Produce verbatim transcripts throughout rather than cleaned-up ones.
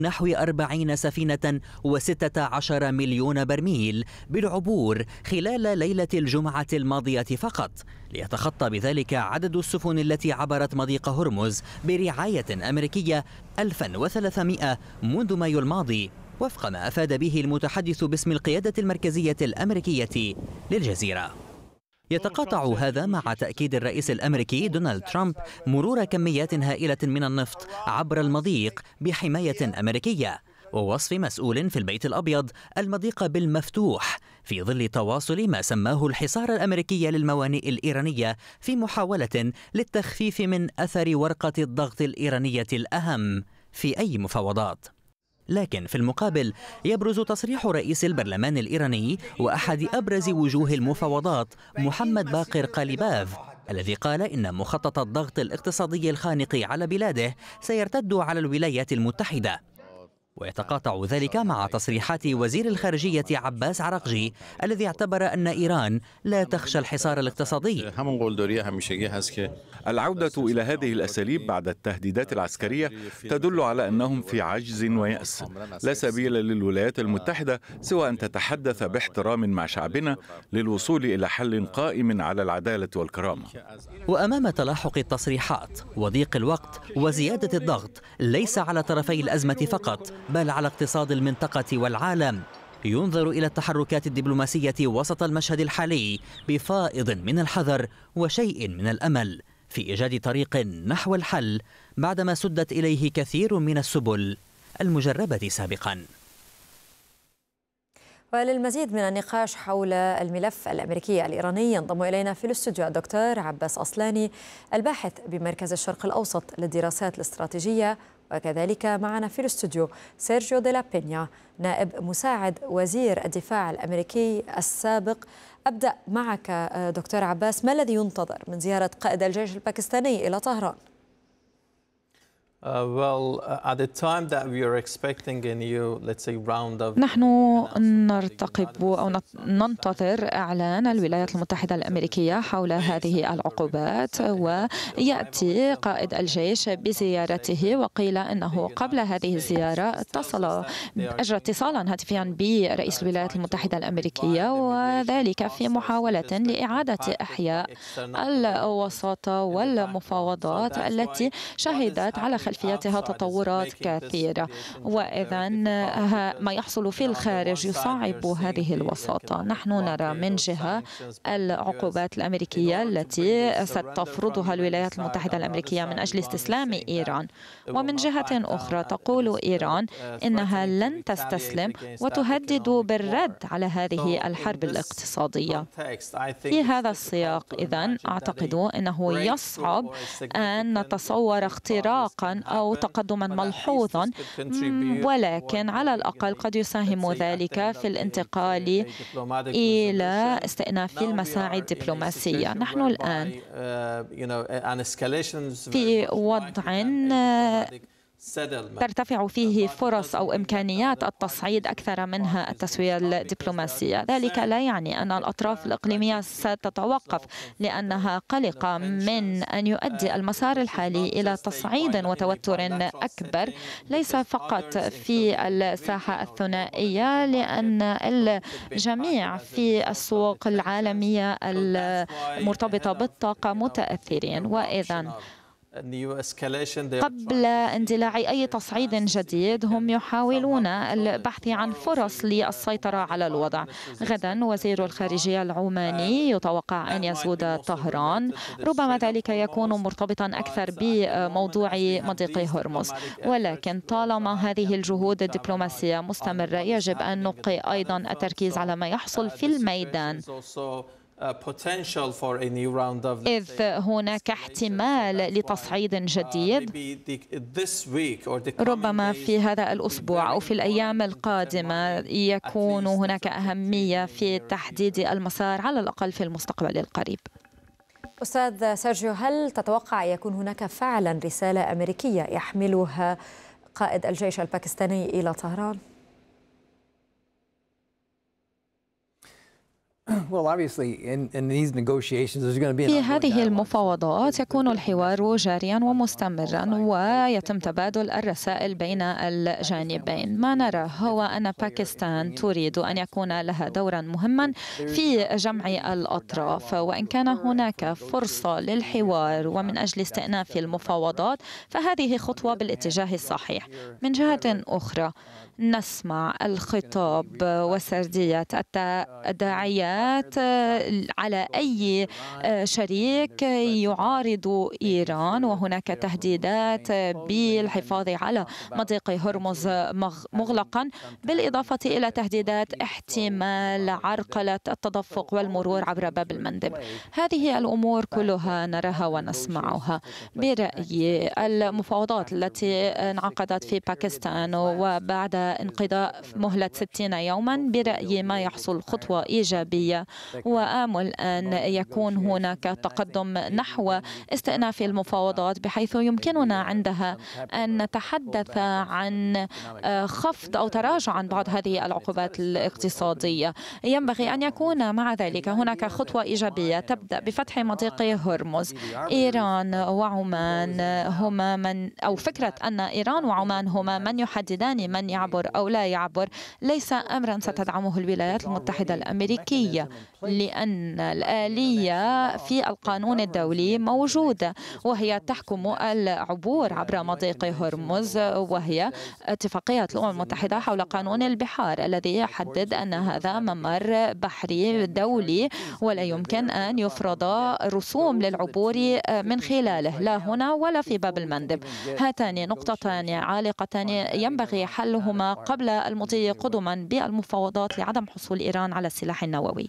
نحو أربعين سفينة وستة عشر مليون برميل بالعبور خلال ليلة الجمعة الماضية فقط، ليتخطى بذلك عدد السفن التي عبرت مضيق هرمز برعاية أمريكية ألف وثلاثمائة منذ مايو الماضي، وفق ما أفاد به المتحدث باسم القيادة المركزية الأمريكية للجزيرة. يتقاطع هذا مع تأكيد الرئيس الأمريكي دونالد ترامب مرور كميات هائلة من النفط عبر المضيق بحماية أمريكية، ووصف مسؤول في البيت الأبيض المضيق بالمفتوح في ظل تواصل ما سماه الحصار الأمريكي للموانئ الإيرانية في محاولة للتخفيف من أثر ورقة الضغط الإيرانية الأهم في أي مفاوضات. لكن في المقابل يبرز تصريح رئيس البرلمان الإيراني وأحد أبرز وجوه المفاوضات محمد باقر قاليباف، الذي قال إن مخطط الضغط الاقتصادي الخانق على بلاده سيرتد على الولايات المتحدة. ويتقاطع ذلك مع تصريحات وزير الخارجية عباس عراقجي الذي اعتبر أن إيران لا تخشى الحصار الاقتصادي. العودة إلى هذه الأساليب بعد التهديدات العسكرية تدل على أنهم في عجز ويأس. لا سبيل للولايات المتحدة سوى أن تتحدث باحترام مع شعبنا للوصول إلى حل قائم على العدالة والكرامة. وأمام تلاحق التصريحات وضيق الوقت وزيادة الضغط ليس على طرفي الأزمة فقط بل على اقتصاد المنطقة والعالم، ينظر إلى التحركات الدبلوماسية وسط المشهد الحالي بفائض من الحذر وشيء من الأمل في إيجاد طريق نحو الحل بعدما سدت إليه كثير من السبل المجربة سابقا. وللمزيد من النقاش حول الملف الأمريكي الإيراني ينضم إلينا في الاستوديو الدكتور عباس أصلاني، الباحث بمركز الشرق الأوسط للدراسات الاستراتيجية، وكذلك معنا في الاستوديو سيرجيو دي لا بينيا، نائب مساعد وزير الدفاع الأمريكي السابق. أبدأ معك دكتور عباس، ما الذي ينتظر من زيارة قائد الجيش الباكستاني إلى طهران؟ نحن نرتقب أو ننتظر إعلان الولايات المتحدة الأمريكية حول هذه العقوبات، ويأتي قائد الجيش بزيارته، وقيل أنه قبل هذه الزيارة اتصل أجرى اتصالا هاتفيا برئيس الولايات المتحدة الأمريكية، وذلك في محاولة لإعادة إحياء الوساطة والمفاوضات التي شهدت على خلفيتها تطورات كثيرة. وإذا ما يحصل في الخارج يصعب هذه الوساطة. نحن نرى من جهة العقوبات الأمريكية التي ستفرضها الولايات المتحدة الأمريكية من أجل استسلام إيران، ومن جهة أخرى تقول إيران إنها لن تستسلم وتهدد بالرد على هذه الحرب الاقتصادية. في هذا السياق إذن أعتقد أنه يصعب أن نتصور اختراقا أو تقدما ملحوظا، ولكن على الأقل قد يساهم ذلك في الانتقال إلى استئناف المساعي الدبلوماسية. نحن الآن في وضع ترتفع فيه فرص أو إمكانيات التصعيد أكثر منها التسوية الدبلوماسية. ذلك لا يعني أن الأطراف الإقليمية ستتوقف، لأنها قلقة من أن يؤدي المسار الحالي إلى تصعيد وتوتر أكبر، ليس فقط في الساحة الثنائية، لأن الجميع في السوق العالمية المرتبطة بالطاقة متأثرين. وإذا قبل اندلاع أي تصعيد جديد هم يحاولون البحث عن فرص للسيطرة على الوضع. غدا وزير الخارجية العماني يتوقع أن يزود طهران، ربما ذلك يكون مرتبطا أكثر بموضوع مضيق هرمز، ولكن طالما هذه الجهود الدبلوماسية مستمرة يجب أن نبقي أيضا التركيز على ما يحصل في الميدان، إذ هناك احتمال لتصعيد جديد ربما في هذا الأسبوع أو في الأيام القادمة. يكون هناك أهمية في تحديد المسار على الأقل في المستقبل القريب. أستاذ سيرجيو، هل تتوقع يكون هناك فعلا رسالة أمريكية يحملها قائد الجيش الباكستاني إلى طهران؟ في هذه المفاوضات يكون الحوار جاريا ومستمرا ويتم تبادل الرسائل بين الجانبين. ما نرى هو أن باكستان تريد أن يكون لها دورا مهما في جمع الأطراف، وإن كان هناك فرصة للحوار ومن أجل استئناف المفاوضات فهذه خطوة بالاتجاه الصحيح. من جهة أخرى نسمع الخطاب وسردية التداعيات على أي شريك يعارض إيران، وهناك تهديدات بالحفاظ على مضيق هرمز مغلقا، بالإضافة إلى تهديدات احتمال عرقلة التدفق والمرور عبر باب المندب. هذه الأمور كلها نراها ونسمعها. برأيي المفاوضات التي انعقدت في باكستان وبعد انقضاء مهلة ستين يوما برأيي ما يحصل خطوة إيجابية، وآمل أن يكون هناك تقدم نحو استئناف المفاوضات بحيث يمكننا عندها أن نتحدث عن خفض أو تراجع عن بعض هذه العقوبات الاقتصادية. ينبغي أن يكون مع ذلك هناك خطوة إيجابية تبدأ بفتح مضيق هرمز. إيران وعمان هما من أو فكرة أن إيران وعمان هما من يحددان من يعبر أو لا يعبر ليس أمرا ستدعمه الولايات المتحدة الأمريكية، لأن الآلية في القانون الدولي موجودة وهي تحكم العبور عبر مضيق هرمز، وهي اتفاقية الأمم المتحدة حول قانون البحار الذي يحدد أن هذا ممر بحري دولي ولا يمكن أن يفرض رسوم للعبور من خلاله لا هنا ولا في باب المندب. هاتان نقطتان عالقتان ينبغي حلهما قبل المضي قدما بالمفاوضات لعدم حصول إيران على السلاح النووي.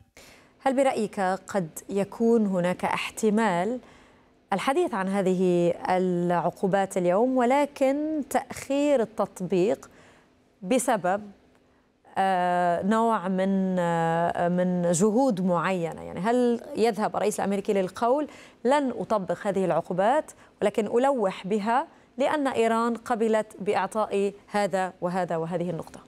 هل برأيك قد يكون هناك احتمال الحديث عن هذه العقوبات اليوم ولكن تأخير التطبيق بسبب نوع من من جهود معينة؟ يعني هل يذهب الرئيس الأمريكي للقول لن أطبق هذه العقوبات ولكن ألوح بها لأن إيران قبلت بإعطاء هذا وهذا وهذه النقطة؟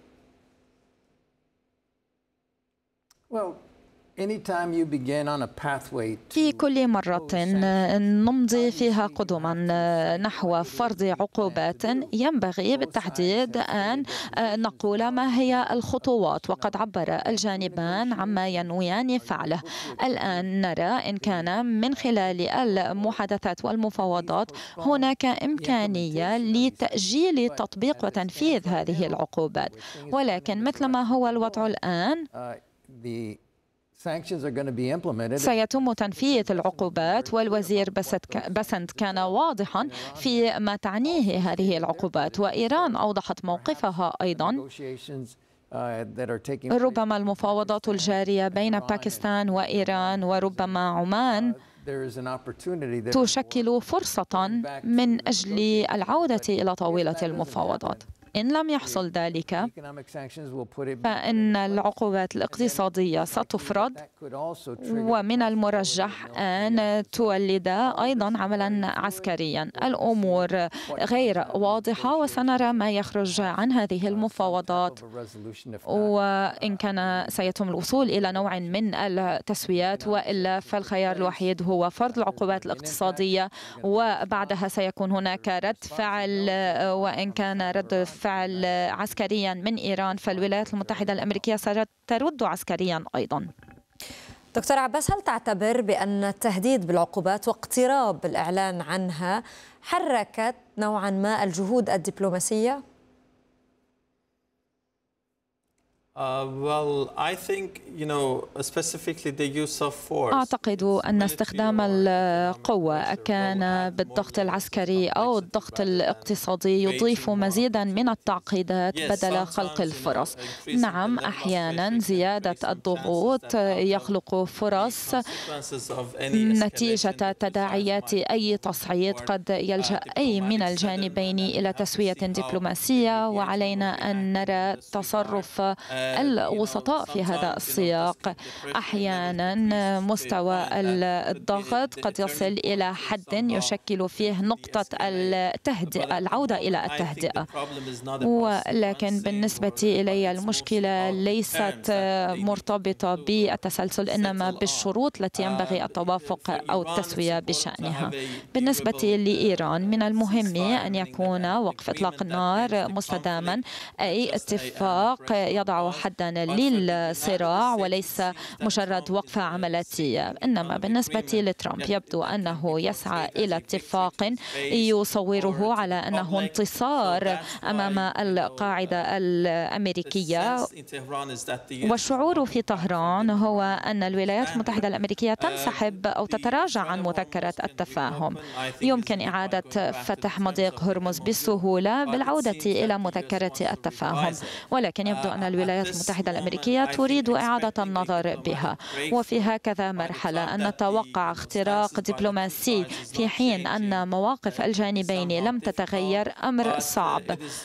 في كل مرة نمضي فيها قدما نحو فرض عقوبات ينبغي بالتحديد أن نقول ما هي الخطوات، وقد عبر الجانبان عما ينويان فعله. الآن نرى إن كان من خلال المحادثات والمفاوضات هناك إمكانية لتأجيل تطبيق وتنفيذ هذه العقوبات، ولكن مثل ما هو الوضع الآن سيتم تنفيذ العقوبات، والوزير بسنت كان واضحا في ما تعنيه هذه العقوبات، وإيران أوضحت موقفها أيضا. ربما المفاوضات الجارية بين باكستان وإيران وربما عمان تشكل فرصة من أجل العودة إلى طاولة المفاوضات. إن لم يحصل ذلك فإن العقوبات الاقتصادية ستفرض، ومن المرجح أن تولد أيضا عملا عسكريا. الأمور غير واضحة وسنرى ما يخرج عن هذه المفاوضات، وإن كان سيتم الوصول إلى نوع من التسويات، وإلا فالخيار الوحيد هو فرض العقوبات الاقتصادية وبعدها سيكون هناك رد فعل، وإن كان رد فعل عسكريا من إيران فالولايات المتحدة الأمريكية سترد عسكريا أيضا. دكتور عباس، هل تعتبر بأن التهديد بالعقوبات واقتراب الإعلان عنها حركت نوعا ما الجهود الدبلوماسية؟ أعتقد أن استخدام القوة كان بالضغط العسكري أو الضغط الاقتصادي يضيف مزيدا من التعقيدات بدل خلق الفرص. نعم، أحيانا زيادة الضغوط يخلق فرص نتيجة تداعيات أي تصعيد. قد يلجأ أي من الجانبين إلى تسوية دبلوماسية، وعلينا أن نرى تصرف الوسطاء في هذا السياق. أحيانا مستوى الضغط قد يصل إلى حد يشكل فيه نقطة التهدئة، العودة إلى التهدئة، ولكن بالنسبة إلي المشكلة ليست مرتبطة بالتسلسل إنما بالشروط التي ينبغي التوافق أو التسوية بشأنها. بالنسبة لإيران من المهم أن يكون وقف إطلاق النار مستداما، أي اتفاق يضع حدا للصراع وليس مجرد وقفة عملية. إنما بالنسبة لترامب يبدو أنه يسعى إلى اتفاق يصوره على أنه انتصار أمام القاعدة الأمريكية، والشعور في طهران هو أن الولايات المتحدة الأمريكية تنسحب أو تتراجع عن مذكرة التفاهم. يمكن إعادة فتح مضيق هرمز بسهولة بالعودة إلى مذكرة التفاهم، ولكن يبدو أن الولايات المتحدة الأمريكية تريد إعادة النظر بها، وفي هكذا مرحلة أن نتوقع اختراق دبلوماسي في حين أن مواقف الجانبين لم تتغير أمر صعب،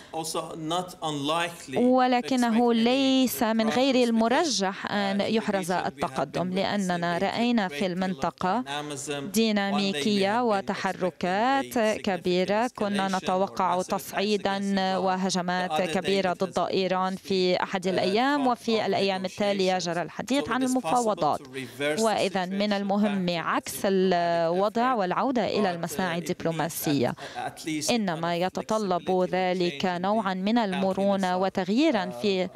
ولكنه ليس من غير المرجح أن يحرز التقدم، لأننا رأينا في المنطقة ديناميكية وتحركات كبيرة. كنا نتوقع تصعيدا وهجمات كبيرة ضد إيران في أحد الأيام، وفي الأيام التالية جرى الحديث عن المفاوضات، وإذا من المهم عكس الوضع والعودة إلى المساعي الدبلوماسية، إنما يتطلب ذلك نوعا من المرونة وتغييرا في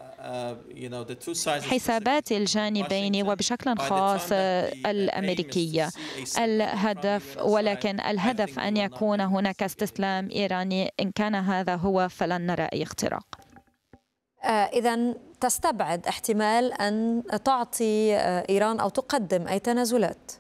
حسابات الجانبين وبشكل خاص الأمريكية. الهدف ولكن الهدف أن يكون هناك استسلام إيراني، إن كان هذا هو فلن نرى أي اختراق. إذن تستبعد احتمال أن تعطي إيران أو تقدم أي تنازلات؟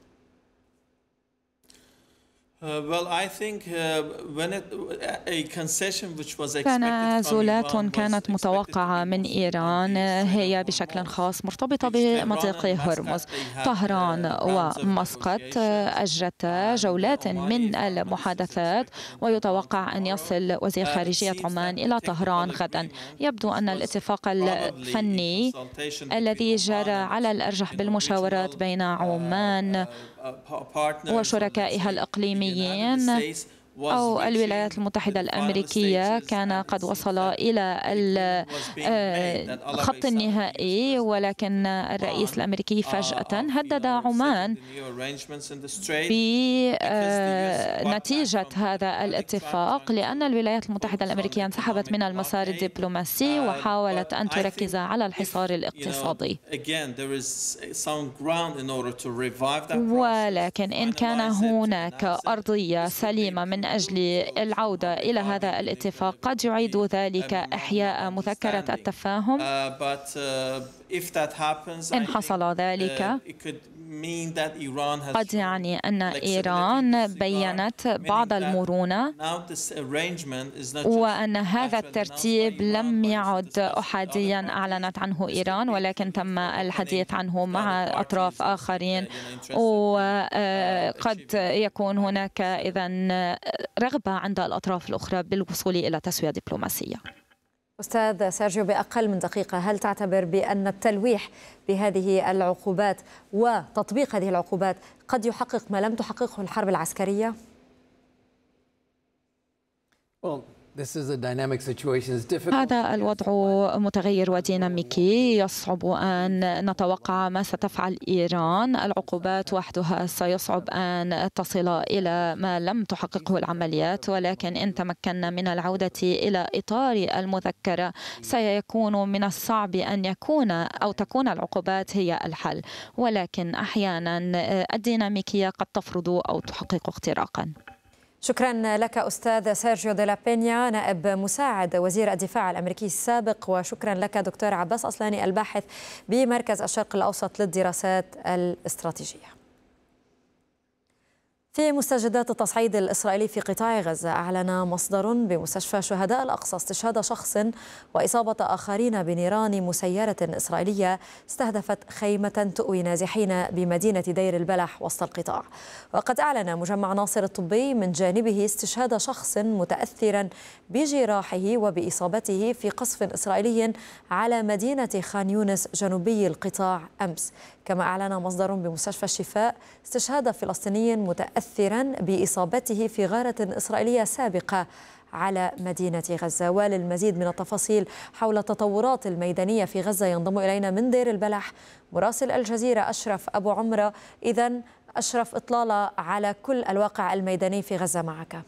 تنازلات كانت متوقعة من إيران هي بشكل خاص مرتبطة بمضيق هرمز. طهران ومسقط أجرتا جولات من المحادثات، ويتوقع أن يصل وزير خارجية عمان إلى طهران غدا. يبدو أن الاتفاق الفني الذي جرى على الأرجح بالمشاورات بين عمان وشركائها الإقليميين أو الولايات المتحدة الأمريكية كان قد وصل إلى الخط النهائي، ولكن الرئيس الأمريكي فجأة هدد عمان بنتيجة هذا الاتفاق، لأن الولايات المتحدة الأمريكية انسحبت من المسار الدبلوماسي وحاولت أن تركز على الحصار الاقتصادي. ولكن إن كان هناك أرضية سليمة من أجل العودة إلى هذا الاتفاق قد يعيد ذلك إحياء مذكرة التفاهم. إن حصل ذلك قد يعني أن إيران بيّنت بعض المرونة، وأن هذا الترتيب لم يعد أحاديا أعلنت عنه إيران، ولكن تم الحديث عنه مع أطراف آخرين، وقد يكون هناك إذن رغبة عند الأطراف الأخرى بالوصول إلى تسوية دبلوماسية. أستاذ سيرجيو، بأقل من دقيقة، هل تعتبر بأن التلويح بهذه العقوبات وتطبيق هذه العقوبات قد يحقق ما لم تحققه الحرب العسكرية؟ هذا الوضع متغير وديناميكي، يصعب أن نتوقع ما ستفعل إيران. العقوبات وحدها سيصعب أن تصل إلى ما لم تحققه العمليات، ولكن إن تمكنا من العودة إلى إطار المذكرة سيكون من الصعب أن يكون أو تكون العقوبات هي الحل، ولكن أحيانا الديناميكية قد تفرض أو تحقق اختراقا. شكرا لك أستاذ سيرجيو دي لا بينيا، نائب مساعد وزير الدفاع الأمريكي السابق، وشكرا لك دكتور عباس أصلاني، الباحث بمركز الشرق الأوسط للدراسات الاستراتيجية. في مستجدات التصعيد الإسرائيلي في قطاع غزة، أعلن مصدر بمستشفى شهداء الأقصى استشهاد شخص وإصابة آخرين بنيران مسيرة إسرائيلية استهدفت خيمة تؤوي نازحين بمدينة دير البلح وسط القطاع. وقد أعلن مجمع ناصر الطبي من جانبه استشهاد شخص متأثرا بجراحه وبإصابته في قصف إسرائيلي على مدينة خان يونس جنوبي القطاع أمس. كما أعلن مصدر بمستشفى الشفاء استشهاد فلسطيني متأثرا بإصابته في غارة إسرائيلية سابقة على مدينة غزة. وللمزيد من التفاصيل حول التطورات الميدانية في غزة ينضم إلينا من دير البلح مراسل الجزيرة أشرف أبو عمرة. إذن أشرف، إطلالة على كل الواقع الميداني في غزة معك.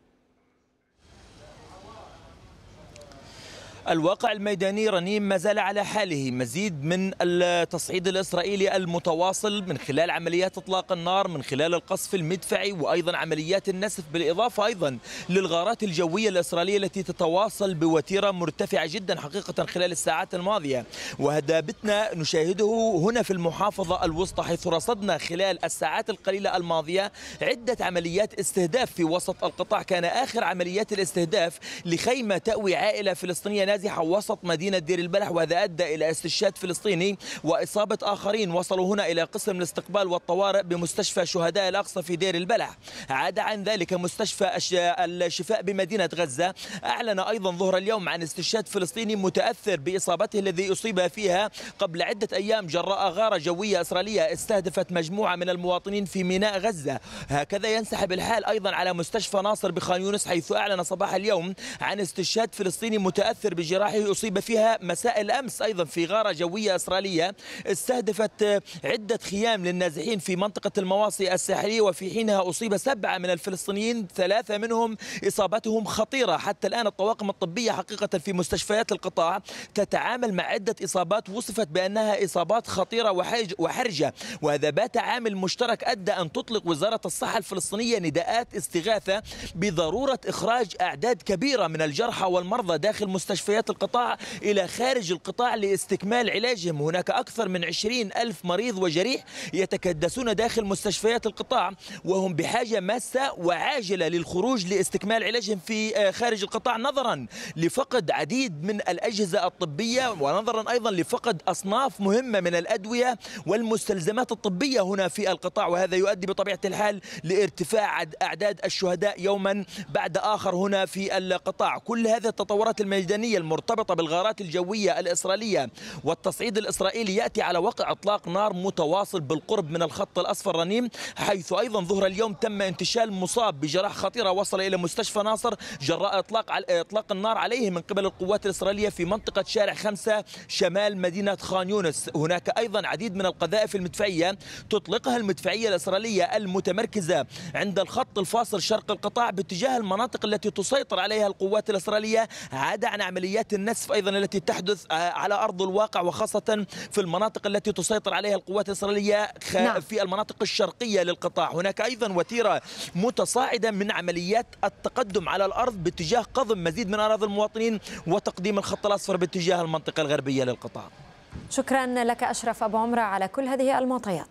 الواقع الميداني رنيم ما زال على حاله، مزيد من التصعيد الإسرائيلي المتواصل من خلال عمليات إطلاق النار، من خلال القصف المدفعي، وأيضا عمليات النسف، بالإضافة أيضا للغارات الجوية الإسرائيلية التي تتواصل بوتيرة مرتفعة جدا حقيقة خلال الساعات الماضية. وهذا بتنا نشاهده هنا في المحافظة الوسطى، حيث رصدنا خلال الساعات القليلة الماضية عدة عمليات استهداف في وسط القطاع. كان آخر عمليات الاستهداف لخيمة تأوي عائلة فلسطينية نازحة وسط مدينة دير البلح، وهذا أدى إلى استشهاد فلسطيني وإصابة آخرين وصلوا هنا إلى قسم الاستقبال والطوارئ بمستشفى شهداء الأقصى في دير البلح. عاد عن ذلك مستشفى الشفاء بمدينة غزة أعلن أيضا ظهر اليوم عن استشهاد فلسطيني متأثر بإصابته الذي أصيب فيها قبل عدة أيام جراء غارة جوية إسرائيلية استهدفت مجموعة من المواطنين في ميناء غزة. هكذا ينسحب الحال أيضا على مستشفى ناصر بخان يونس، حيث أعلن صباح اليوم عن استشهاد فلسطيني متأثر بجراحه أصيب فيها مساء الأمس أيضا في غارة جوية إسرائيلية استهدفت عدة خيام للنازحين في منطقة المواصي الساحلية، وفي حينها أصيب سبعة من الفلسطينيين، ثلاثة منهم إصابتهم خطيرة. حتى الآن الطواقم الطبية حقيقة في مستشفيات القطاع تتعامل مع عدة إصابات وصفت بأنها إصابات خطيرة وحرجة، وهذا بات عامل مشترك أدى أن تطلق وزارة الصحة الفلسطينية نداءات استغاثة بضرورة إخراج أعداد كبيرة من الجرحى والمرضى داخل مستشفيات القطاع إلى خارج القطاع لاستكمال علاجهم. هناك أكثر من عشرين ألف مريض وجريح يتكدسون داخل مستشفيات القطاع، وهم بحاجة ماسة وعاجلة للخروج لاستكمال علاجهم في خارج القطاع، نظرا لفقد عديد من الأجهزة الطبية، ونظرا أيضا لفقد أصناف مهمة من الأدوية والمستلزمات الطبية هنا في القطاع. وهذا يؤدي بطبيعة الحال لارتفاع أعداد الشهداء يوما بعد آخر هنا في القطاع. كل هذه التطورات الميدانية المرتبطة بالغارات الجوية الإسرائيلية والتصعيد الإسرائيلي يأتي على وقع إطلاق نار متواصل بالقرب من الخط الأصفر رنيم، حيث أيضا ظهر اليوم تم انتشال مصاب بجراح خطيرة وصل إلى مستشفى ناصر جراء إطلاق إطلاق النار عليه من قبل القوات الإسرائيلية في منطقة شارع خمسة شمال مدينة خان يونس. هناك أيضا عديد من القذائف المدفعية تطلقها المدفعية الإسرائيلية المتمركزة عند الخط الفاصل شرق القطاع باتجاه المناطق التي تسيطر عليها القوات الإسرائيلية، عدا عن عمليات النسف أيضا التي تحدث على أرض الواقع، وخاصة في المناطق التي تسيطر عليها القوات الإسرائيلية نعم. في المناطق الشرقية للقطاع هناك أيضا وتيرة متصاعدة من عمليات التقدم على الأرض باتجاه قضم مزيد من أراضي المواطنين وتقديم الخط الأصفر باتجاه المنطقة الغربية للقطاع. شكرا لك أشرف أبو عمرة على كل هذه المعطيات.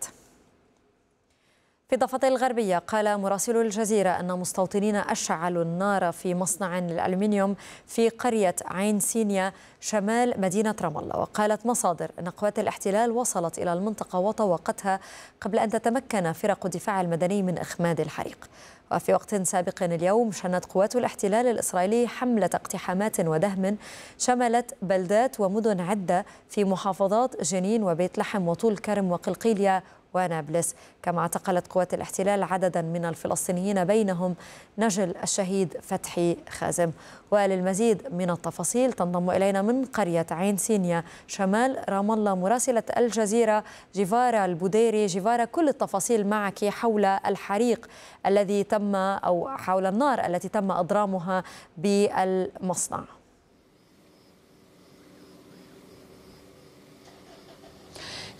في الضفة الغربية قال مراسل الجزيرة أن مستوطنين أشعلوا النار في مصنع للألمنيوم في قرية عين سينيا شمال مدينة رام الله. وقالت مصادر أن قوات الاحتلال وصلت إلى المنطقة وطوقتها قبل أن تتمكن فرق الدفاع المدني من إخماد الحريق. وفي وقت سابق اليوم شنت قوات الاحتلال الإسرائيلي حملة اقتحامات ودهم شملت بلدات ومدن عدة في محافظات جنين وبيت لحم وطول كرم وقلقيلية ونابلس. كما اعتقلت قوات الاحتلال عددا من الفلسطينيين بينهم نجل الشهيد فتحي خازم. وللمزيد من التفاصيل تنضم إلينا من قرية عين سينيا شمال رام الله مراسلة الجزيرة جيفارا البوديري. جيفارا، كل التفاصيل معك حول الحريق الذي تم أو حول النار التي تم إضرامها بالمصنع.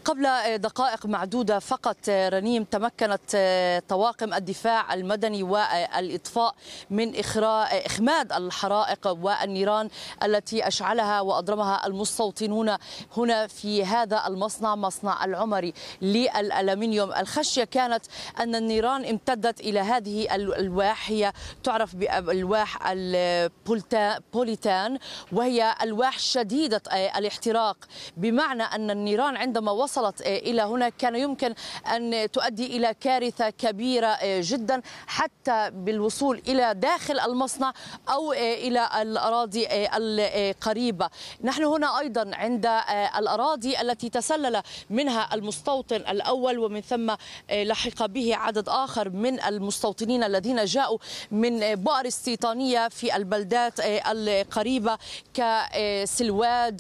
قبل دقائق معدودة فقط رنيم تمكنت طواقم الدفاع المدني والإطفاء من إخماد الحرائق والنيران التي أشعلها وأضرمها المستوطنون هنا في هذا المصنع، مصنع العمري للألمنيوم. الخشية كانت أن النيران امتدت إلى هذه الألواح، هي تعرف بألواح البوليتان، وهي ألواح شديدة الاحتراق، بمعنى أن النيران عندما وصلت إلى هنا كان يمكن أن تؤدي إلى كارثة كبيرة جدا، حتى بالوصول إلى داخل المصنع أو إلى الأراضي القريبة. نحن هنا أيضا عند الأراضي التي تسلل منها المستوطن الأول، ومن ثم لحق به عدد آخر من المستوطنين الذين جاءوا من بؤر استيطانية في البلدات القريبة كسلواد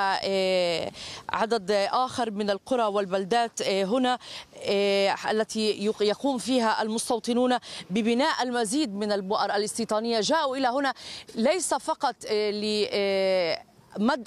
وعدد آخر من القرى والبلدات هنا التي يقوم فيها المستوطنون ببناء المزيد من البؤر الاستيطانية. جاءوا إلى هنا ليس فقط لمد